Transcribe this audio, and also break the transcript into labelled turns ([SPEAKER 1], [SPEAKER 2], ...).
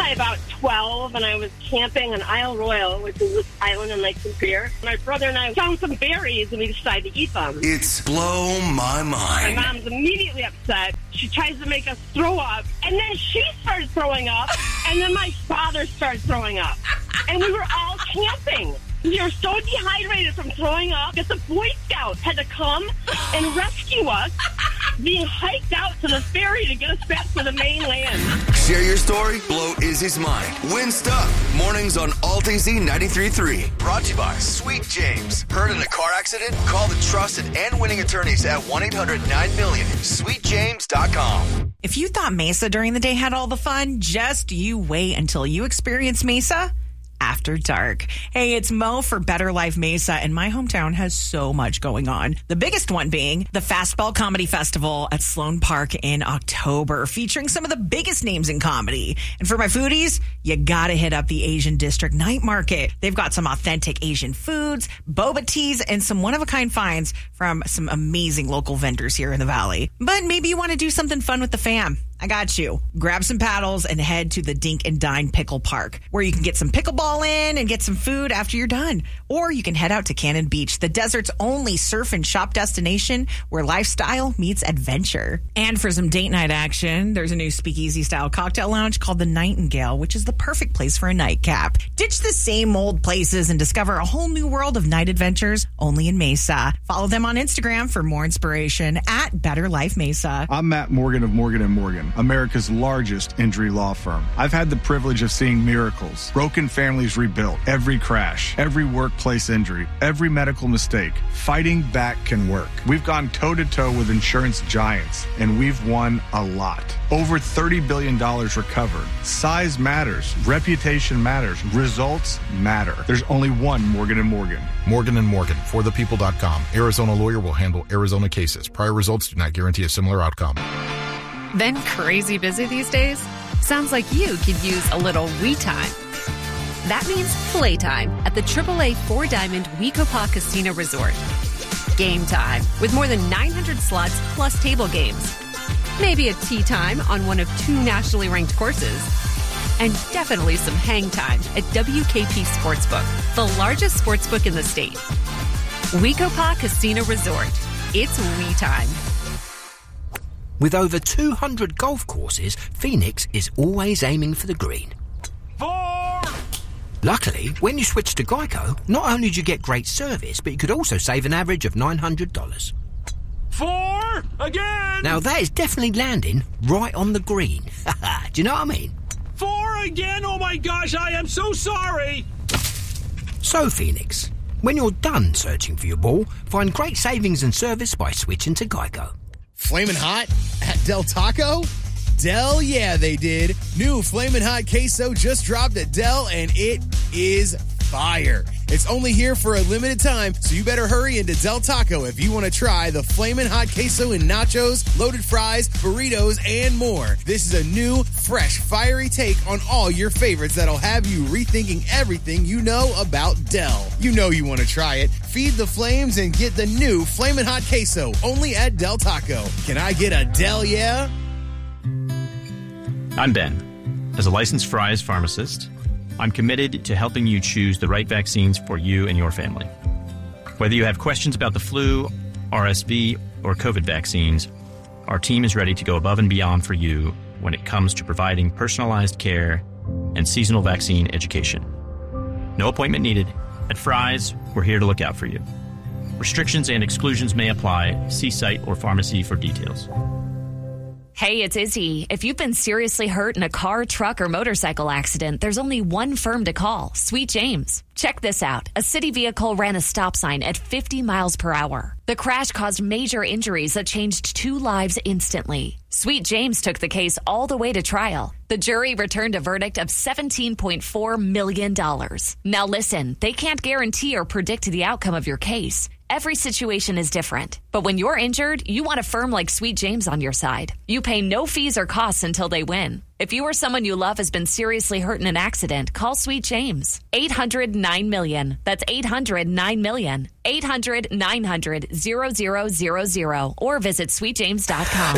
[SPEAKER 1] probably about 12, and I was camping on Isle Royale, which is this island in Lake Superior. My brother and I found some berries, and we decided to eat them.
[SPEAKER 2] It's Blow My Mind.
[SPEAKER 1] My mom's immediately upset. She tries to make us throw up, and then she started throwing up, and then my father started throwing up. And we were all camping. We were so dehydrated from throwing up that the Boy Scouts had to come and rescue us, being hiked out to the ferry to get us back to the mainland.
[SPEAKER 2] Share your story, blow Izzy's mind. Win stuff. Mornings on Alt AZ 93.3. Brought to you by Sweet James. Hurt in a car accident? Call the trusted and winning attorneys at 1-800-9-MILLION. SweetJames.com.
[SPEAKER 3] If you thought Mesa during the day had all the fun, just you wait until you experience Mesa after dark. Hey, it's Mo for Better Life Mesa, and my hometown has so much going on. The biggest one being the Fastball Comedy Festival at Sloan Park in October, featuring some of the biggest names in comedy. And for my foodies, you gotta hit up the Asian District Night Market. They've got some authentic Asian foods, boba teas, and some one-of-a-kind finds from some amazing local vendors here in the Valley. But maybe you want to do something fun with the fam. I got you. Grab some paddles and head to the Dink and Dine Pickle Park, where you can get some pickleball in and get some food after you're done. Or you can head out to Cannon Beach, the desert's only surf and shop destination where lifestyle meets adventure. And for some date night action, there's a new speakeasy-style cocktail lounge called the Nightingale, which is the perfect place for a nightcap. Ditch the same old places and discover a whole new world of night adventures only in Mesa. Follow them on Instagram for more inspiration at Better Life Mesa.
[SPEAKER 4] I'm Matt Morgan of Morgan & Morgan, America's largest injury law firm. I've had the privilege of seeing miracles, broken families rebuilt, every crash, every workplace injury, every medical mistake. Fighting back can work. We've gone toe-to-toe with insurance giants, and we've won a lot. Over $30 billion recovered. Size matters. Reputation matters. Results matter. There's only one Morgan & Morgan.
[SPEAKER 5] Morgan & Morgan, forthepeople.com. Arizona lawyer will handle Arizona cases. Prior results do not guarantee a similar outcome.
[SPEAKER 6] Been crazy busy these days? Sounds like you could use a little we time. That means playtime at the AAA 4-Diamond Wekopa Casino Resort. Game time with more than 900 slots plus table games. Maybe a tea time on one of 2 nationally ranked courses. And definitely some hang time at WKP Sportsbook, the largest sportsbook in the state. Wekopa Casino Resort. It's we time.
[SPEAKER 7] With over 200 golf courses, Phoenix is always aiming for the green.
[SPEAKER 8] 4!
[SPEAKER 7] Luckily, when you switch to Geico, not only do you get great service, but you could also save an average of $900.
[SPEAKER 8] 4! Again!
[SPEAKER 7] Now that is definitely landing right on the green. Do you know what I mean?
[SPEAKER 8] 4 again? Oh my gosh, I am so sorry!
[SPEAKER 7] So, Phoenix, when you're done searching for your ball, find great savings and service by switching to Geico.
[SPEAKER 9] Flamin' hot at Del Taco? Del, yeah, they did. New Flamin' Hot Queso just dropped at Del, and it is fire. It's only here for a limited time, so you better hurry into Del Taco if you want to try the Flamin' Hot Queso and nachos, loaded fries, burritos, and more. This is a new, fresh, fiery take on all your favorites that'll have you rethinking everything you know about Del. You know you want to try it. Feed the flames and get the new Flamin' Hot Queso only at Del Taco. Can I get a Del, yeah?
[SPEAKER 10] I'm Ben. As a licensed Fry's pharmacist, I'm committed to helping you choose the right vaccines for you and your family. Whether you have questions about the flu, RSV, or COVID vaccines, our team is ready to go above and beyond for you when it comes to providing personalized care and seasonal vaccine education. No appointment needed. At Fry's, we're here to look out for you. Restrictions and exclusions may apply. See site or pharmacy for details.
[SPEAKER 11] Hey, it's Izzy. If you've been seriously hurt in a car, truck, or motorcycle accident, there's only one firm to call, Sweet James. Check this out. A city vehicle ran a stop sign at 50 miles per hour. The crash caused major injuries that changed 2 lives instantly. Sweet James took the case all the way to trial. The jury returned a verdict of $17.4 million. Now listen, they can't guarantee or predict the outcome of your case. Every situation is different. But when you're injured, you want a firm like Sweet James on your side. You pay no fees or costs until they win. If you or someone you love has been seriously hurt in an accident, call Sweet James. 800-9-MILLION. That's 800-9-MILLION. 800-900-0000 or visit sweetjames.com.